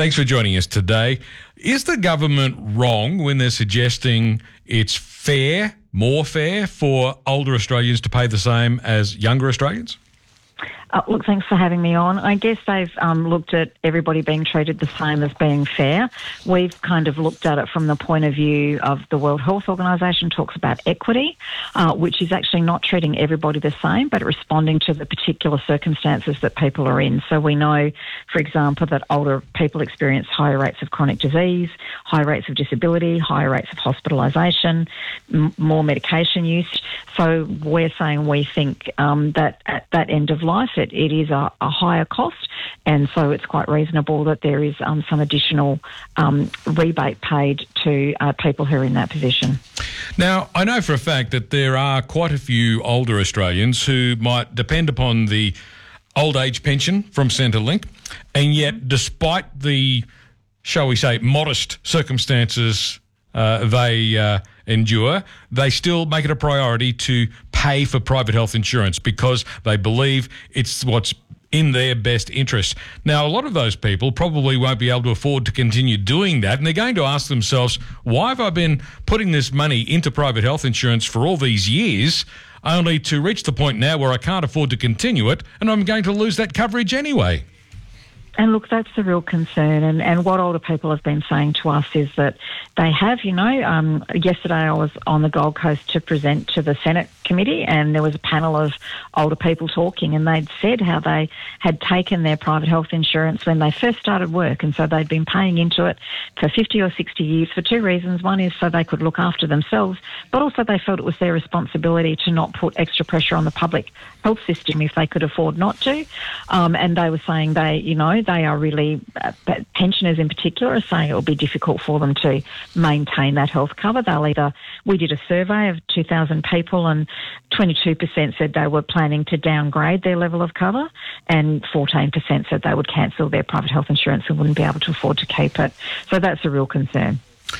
Thanks for joining us today. Is the government wrong when they're suggesting it's fair, more fair, for older Australians to pay the same as younger Australians? Look, thanks for having me on. I guess they've looked at everybody being treated the same as being fair. We've kind of looked at it from the point of view of the World Health Organization talks about equity, which is actually not treating everybody the same, but responding to the particular circumstances that people are in. So we know, for example, that older people experience higher rates of chronic disease, higher rates of disability, higher rates of hospitalisation, more medication use. So we're saying we think that at that end of life, it is a higher cost, and so it's quite reasonable that there is some additional rebate paid to people who are in that position. Now, I know for a fact that there are quite a few older Australians who might depend upon the old age pension from Centrelink, and yet despite the, shall we say, modest circumstances they endure, they still make it a priority to pay for private health insurance because they believe it's what's in their best interest. Now, a lot of those people probably won't be able to afford to continue doing that, and they're going to ask themselves, why have I been putting this money into private health insurance for all these years, only to reach the point now where I can't afford to continue it, and I'm going to lose that coverage anyway? And look, that's the real concern. And what older people have been saying to us is that they have, yesterday I was on the Gold Coast to present to the Senate committee, and there was a panel of older people talking, and they'd said how they had taken their private health insurance when they first started work. And so they'd been paying into it for 50 or 60 years for two reasons. One is so they could look after themselves, but also they felt it was their responsibility to not put extra pressure on the public health system if they could afford not to. And they were saying they are really, pensioners in particular, are saying it will be difficult for them to maintain that health cover. We did a survey of 2,000 people, and 22% said they were planning to downgrade their level of cover, and 14% said they would cancel their private health insurance and wouldn't be able to afford to keep it. So that's a real concern.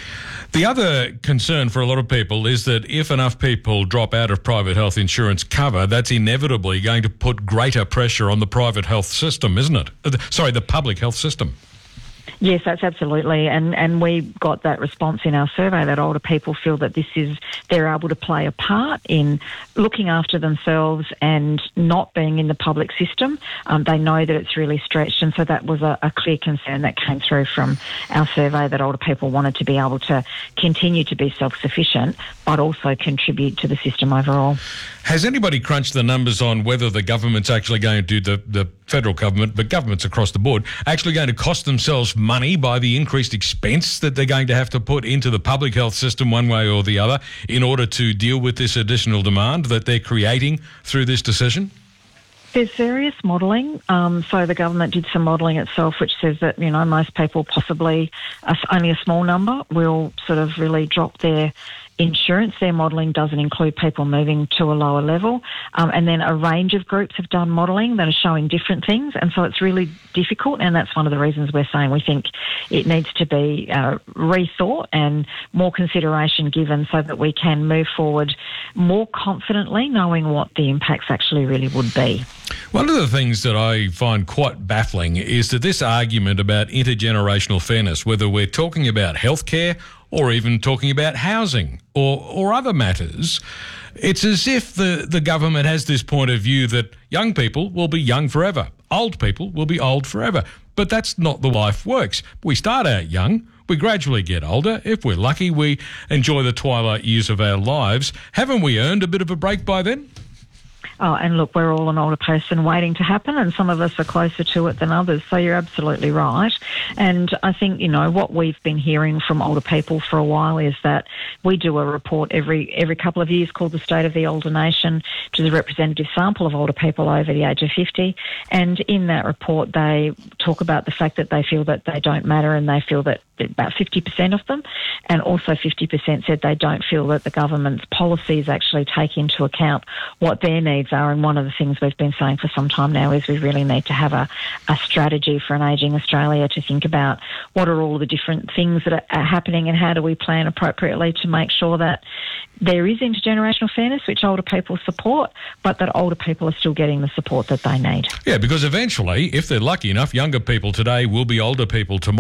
The other concern for a lot of people is that if enough people drop out of private health insurance cover, that's inevitably going to put greater pressure on the private health system, isn't it? The public health system. Yes, that's absolutely. And we got that response in our survey that older people feel that they're able to play a part in looking after themselves and not being in the public system. They know that it's really stretched, and so that was a clear concern that came through from our survey, that older people wanted to be able to continue to be self-sufficient but also contribute to the system overall. Has anybody crunched the numbers on whether the government's actually going to do, the federal government, but governments across the board, actually going to cost themselves money by the increased expense that they're going to have to put into the public health system one way or the other in order to deal with this additional demand that they're creating through this decision? There's various modelling. So the government did some modelling itself, which says that, most people, possibly only a small number, will sort of really drop their insurance. Their modelling doesn't include people moving to a lower level. And then a range of groups have done modelling that are showing different things. And so it's really difficult. And that's one of the reasons we're saying we think it needs to be rethought and more consideration given so that we can move forward more confidently, knowing what the impacts actually really would be. One of the things that I find quite baffling is that this argument about intergenerational fairness, whether we're talking about healthcare or even talking about housing or other matters, it's as if the government has this point of view that young people will be young forever, old people will be old forever. But that's not the way life works. We start out young, we gradually get older. If we're lucky, we enjoy the twilight years of our lives. Haven't we earned a bit of a break by then? Oh, and look, we're all an older person waiting to happen, and some of us are closer to it than others, so you're absolutely right. And I think, what we've been hearing from older people for a while is that we do a report every couple of years called the State of the Older Nation, which is a representative sample of older people over the age of 50. And in that report, they talk about the fact that they feel that they don't matter, and they feel that about 50% of them, and also 50% said they don't feel that the government's policies actually take into account what their needs are. And one of the things we've been saying for some time now is we really need to have a strategy for an ageing Australia to think about what are all the different things that are happening and how do we plan appropriately to make sure that there is intergenerational fairness, which older people support, but that older people are still getting the support that they need. Yeah, because eventually, if they're lucky enough, younger people today will be older people tomorrow.